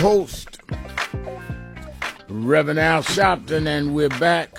Host, Reverend Al Sharpton, and we're back.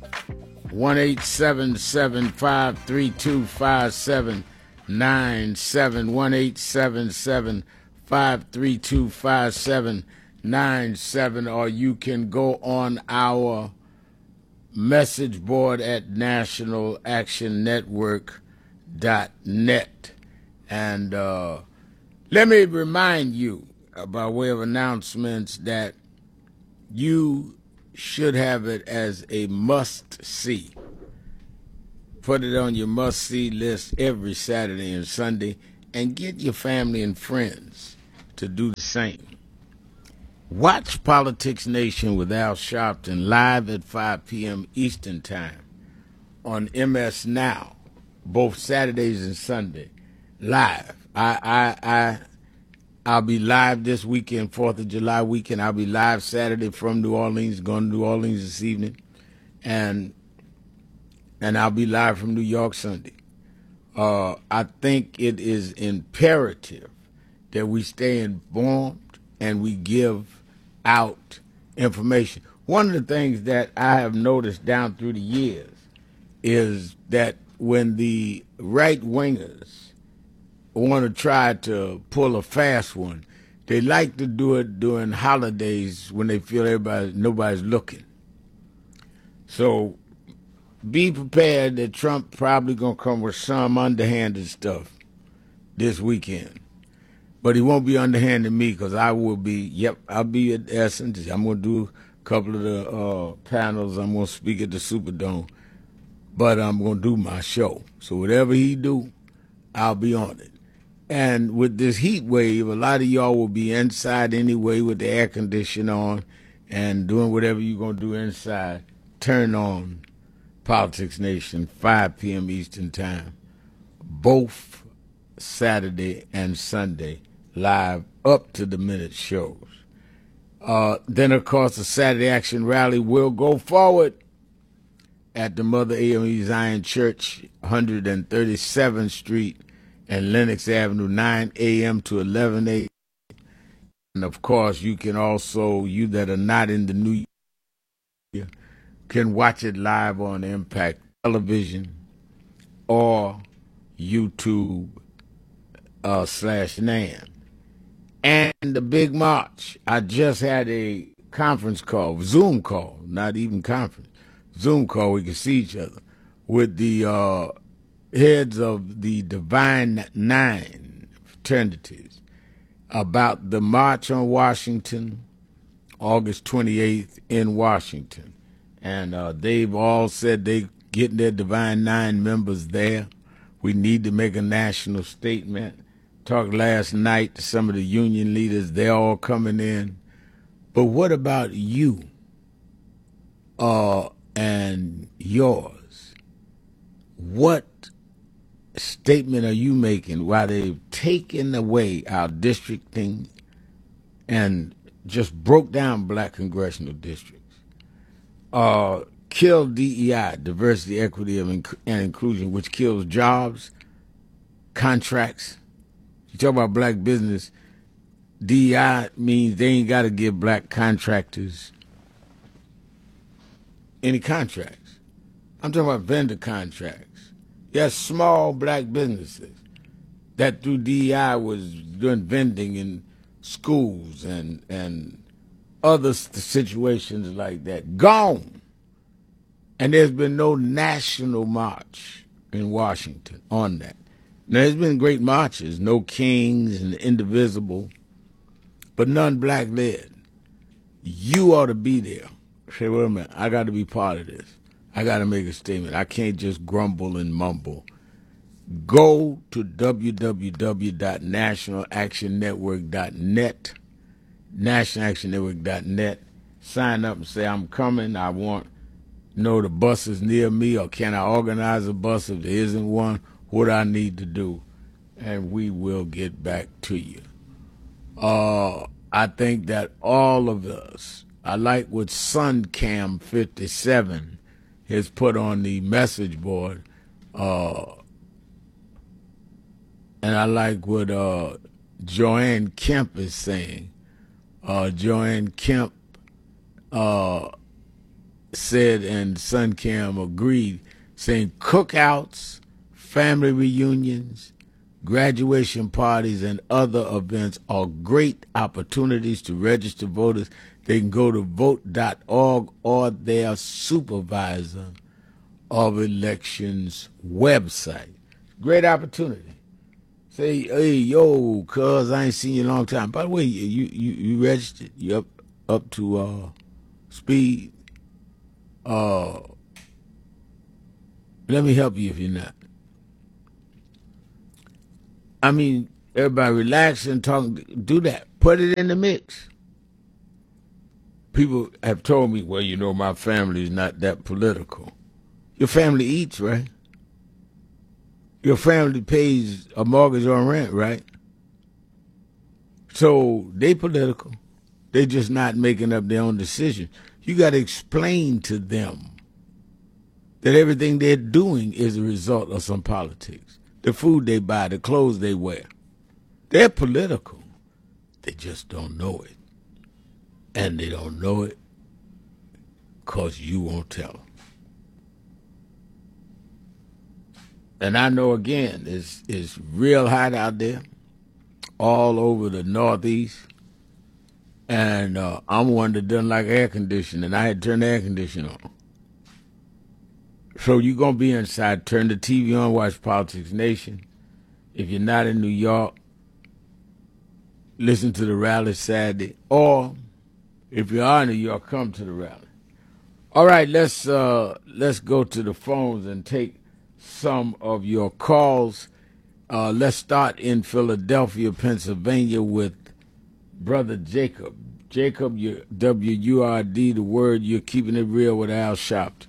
1-877-532-5797, 1-877-532-5797, or you can go on our message board at nationalactionnetwork.net. And let me remind you, by way of announcements, that you should have it as a must-see. Put it on your must-see list every Saturday and Sunday, and get your family and friends to do the same. Watch Politics Nation with Al Sharpton live at 5 p.m. Eastern Time on MS Now, both Saturdays and Sunday, live. I'll be live this weekend, 4th of July weekend. I'll be live Saturday from New Orleans, going to New Orleans this evening. And I'll be live from New York Sunday. I think it is imperative that we stay informed and we give out information. One of the things that I have noticed down through the years is that when the right-wingers want to try to pull a fast one, they like to do it during holidays when they feel nobody's looking. So be prepared that Trump probably going to come with some underhanded stuff this weekend. But he won't be underhanded me, because I will be, I'll be at Essence. I'm going to do a couple of the panels. I'm going to speak at the Superdome. But I'm going to do my show. So whatever he do, I'll be on it. And with this heat wave, a lot of y'all will be inside anyway with the air conditioner on and doing whatever you're going to do inside. Turn on Politics Nation, 5 p.m. Eastern Time, both Saturday and Sunday, live up to the minute shows. Then, of course, the Saturday Action Rally will go forward at the Mother AME Zion Church, 137th Street and Lenox Avenue, 9 a.m. to 11 a.m. And, of course, you can also, you that are not in the New York, can watch it live on Impact Television or YouTube /NAN. And the big march. I just had a conference call, Zoom call, not even conference, Zoom call, we can see each other, with the heads of the Divine Nine fraternities about the March on Washington, August 28th in Washington. And they've all said they getting their Divine Nine members there. We need to make a national statement. Talked last night to some of the union leaders. They're all coming in. But what about you and yours? What statement are you making while they've taken away our districting and just broke down black congressional districts? Kill DEI, diversity, equity, and inclusion, which kills jobs, contracts. You talk about black business, DEI means they ain't got to give black contractors any contracts. I'm talking about vendor contracts. Yes, small black businesses that through DEI was doing vending in schools and other situations like that. Gone. And there's been no national march in Washington on that. Now, there's been great marches, No Kings and Indivisible, but none black-led. You ought to be there. Say, wait a minute, I got to be part of this. I got to make a statement. I can't just grumble and mumble. Go to www.nationalactionnetwork.net, nationalactionnetwork.net. Sign up and say, I'm coming. I want know the bus is near me, or can I organize a bus if there isn't one? What I need to do, and we will get back to you. I think that all of us, I like what SunCam 57 has put on the message board, and I like what Joanne Kemp is saying. Joanne Kemp said, and Sun Cam agreed, saying cookouts, family reunions, graduation parties, and other events are great opportunities to register voters. They can go to vote.org or their supervisor of elections website. Great opportunity. Say, hey, yo, cuz I ain't seen you in a long time. By the way, you registered. You up to speed. Let me help you if you're not. I mean, everybody relax and talk. Do that. Put it in the mix. People have told me, well, you know, my family is not that political. Your family eats, right? Your family pays a mortgage or rent, right? So they political. They're just not making up their own decisions. You got to explain to them that everything they're doing is a result of some politics. The food they buy, the clothes they wear. They're political. They just don't know it. And they don't know it because you won't tell them. And I know, again, it's real hot out there, all over the Northeast. And I'm one that doesn't like air conditioning. I had to turn the air conditioner on. So you're going to be inside. Turn the TV on, watch Politics Nation. If you're not in New York, listen to the rally Saturday. Or if you are in New York, come to the rally. All right, let's go to the phones and take some of your calls. Let's start in Philadelphia, Pennsylvania with Brother Jacob. Jacob, you're WURD, the word, you're keeping it real with Al Sharpton.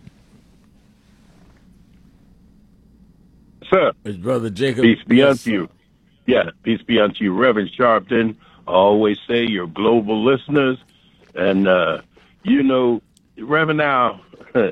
Sir. It's Brother Jacob. Peace be unto you. Yeah, peace be unto you, Reverend Sharpton. I always say you're global listeners. And, you know, Reverend Al,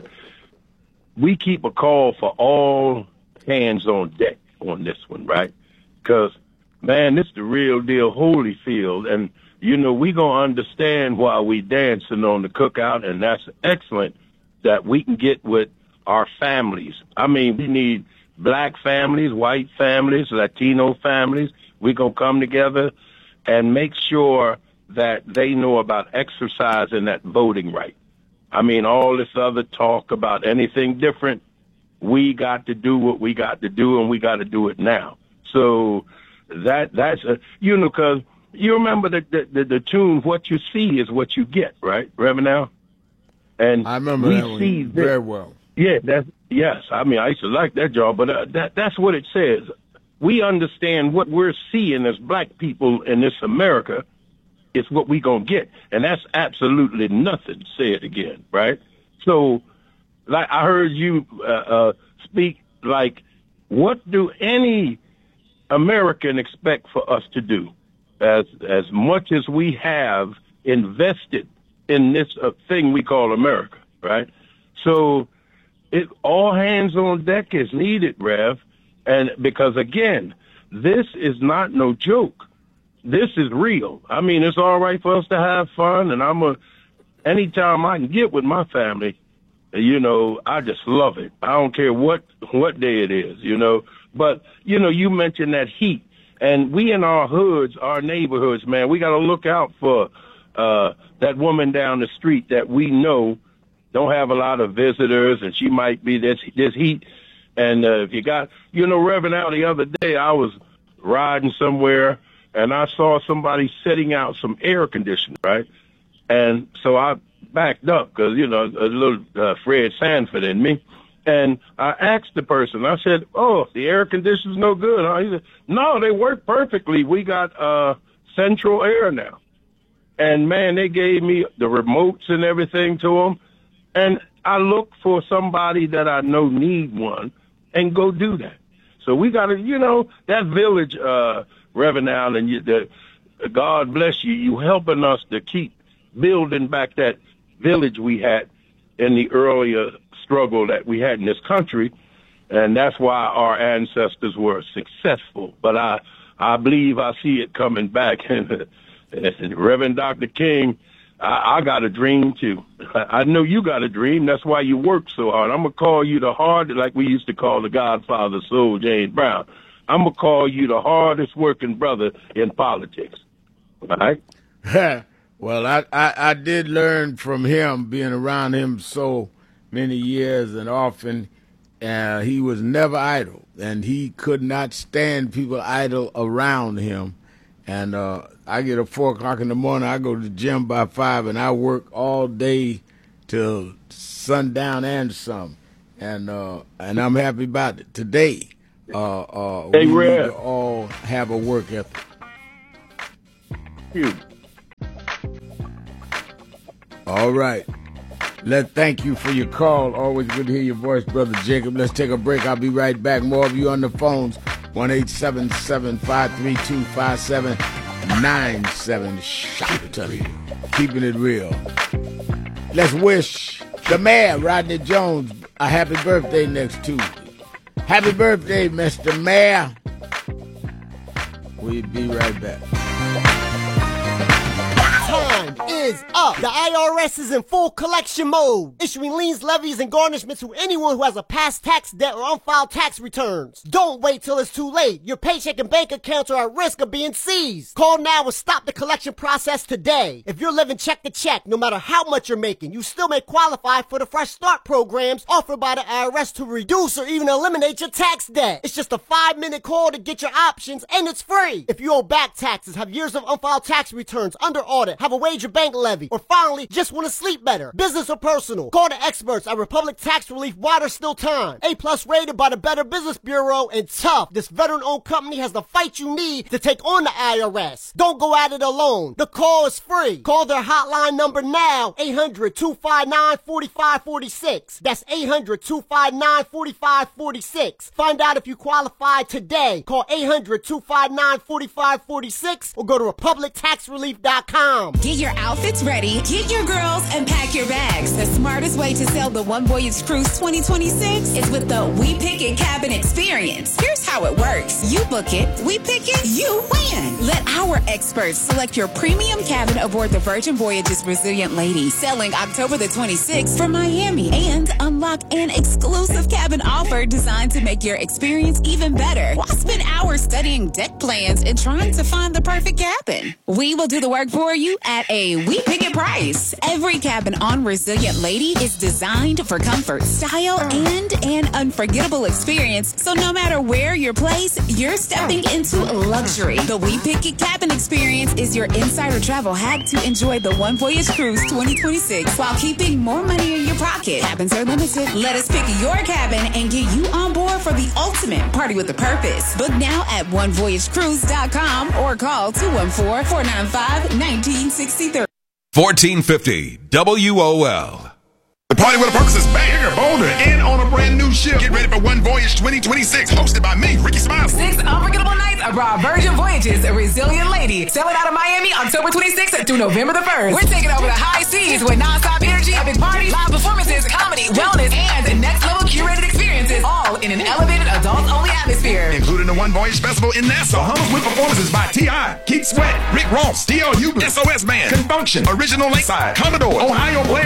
we keep a call for all hands on deck on this one, right? Because, man, this is the real deal Holyfield. And, you know, we going to understand while we dancing on the cookout, and that's excellent that we can get with our families. I mean, we need black families, white families, Latino families. We're going to come together and make sure that they know about exercising that voting right. I mean, all this other talk about anything different, we got to do what we got to do, and we got to do it now. So that's you know, because you remember the tune, what you see is what you get, right, Reverend Al? And I remember that one very well. Yeah, yes. I mean, I used to like that job, but that's what it says. We understand what we're seeing as black people in this America is what we gonna get, and that's absolutely nothing. Say it again, right? So, like I heard you speak, like, what do any American expect for us to do? As much as we have invested in this thing we call America, right? So, all hands on deck is needed, Rev, and because again, this is not no joke. This is real. I mean, it's all right for us to have fun, and anytime I can get with my family, you know, I just love it. I don't care what day it is, you know. But, you know, you mentioned that heat, and we in our hoods, our neighborhoods, man, we got to look out for that woman down the street that we know don't have a lot of visitors, and she might be this heat. And if you got, you know, Reverend Al, the other day I was riding somewhere, and I saw somebody setting out some air conditioning, right? And so I backed up because, you know, a little Fred Sanford in me. And I asked the person, I said, oh, the air conditioner's no good, huh? He said, no, they work perfectly. We got central air now. And, man, they gave me the remotes and everything to them. And I look for somebody that I know need one and go do that. So we got to, you know, that village, Reverend Allen, God bless you. You helping us to keep building back that village we had in the earlier struggle that we had in this country. And that's why our ancestors were successful. But I believe I see it coming back. And And Reverend Dr. King, I got a dream too. I know you got a dream. That's why you work so hard. I'm going to call you the hard, like we used to call the Godfather, Soul James Brown. I'm going to call you the hardest working brother in politics. All right? Well, I did learn from him, being around him so many years and often. He was never idle, and he could not stand people idle around him. And I get up 4 o'clock in the morning. I go to the gym by 5, and I work all day till sundown and some. And I'm happy about it. Today, we need to all have a work ethic. All right. Thank you for your call. Always good to hear your voice, Brother Jacob. Let's take a break. I'll be right back. More of you on the phones. 1-877-532-5797. Shout to you. Keeping it real. Let's wish the mayor, Rodney Jones, a happy birthday next Tuesday. Happy birthday, Mr. Mayor. We'll be right back. Time is up. The IRS is in full collection mode, issuing liens, levies, and garnishments to anyone who has a past tax debt or unfiled tax returns. Don't wait till it's too late. Your paycheck and bank accounts are at risk of being seized. Call now and stop the collection process today. If you're living check to check, no matter how much you're making, you still may qualify for the Fresh Start programs offered by the IRS to reduce or even eliminate your tax debt. It's just a 5-minute call to get your options, and it's free. If you owe back taxes, have years of unfiled tax returns under audit, have a wage or bank levy, or finally just want to sleep better, business or personal, call the experts at Republic Tax Relief while there's still time. A+ rated by the Better Business Bureau, and tough. This veteran-owned company has the fight you need to take on the IRS. Don't go at it alone. The call is free. Call their hotline number now, 800-259-4546. That's 800-259-4546. Find out if you qualify today. Call 800-259-4546 or go to republictaxrelief.com. Get your outfits ready, get your girls, and pack your bags. The smartest way to sail the One Voyage Cruise 2026 is with the We Pick It cabin experience. Here's how it works. You book it, we pick it, you win. Let our experts select your premium cabin aboard the Virgin Voyages Resilient Lady, sailing October the 26th for Miami, and unlock an exclusive cabin offer designed to make your experience even better. Why spend hours studying deck plans and trying to find the perfect cabin? We will do the work for you at a We Pick It price. Every cabin on Resilient Lady is designed for comfort, style, and an unforgettable experience. So no matter where you're placed, you're stepping into luxury. The We Pick It cabin experience is your insider travel hack to enjoy the One Voyage Cruise 2026 while keeping more money in your pocket. Cabins are limited. Let us pick your cabin and get you on board for the ultimate party with a purpose. Book now at onevoyagecruise.com or call 214-495-1963. 1450 WOL. The party with a purpose is bigger, bolder, and on a brand new ship. Get ready for One Voyage 2026, hosted by me, Ricky Smiley. 6 unforgettable nights aboard Virgin Voyages, a Resilient Lady. Sailing out of Miami October 26th through November the 1st. We're taking over the high seas with non-stop energy, epic parties, live performances, comedy, wellness, and next-level curated experiences, all in an elevated adult-only atmosphere. Including the One Voyage Festival in Nassau. Bahamas with performances by T.I., Keith Sweat, Rick Ross, D.L. Hubler, SOS Band, Confunction, Original Lakeside, Commodore, Ohio Players,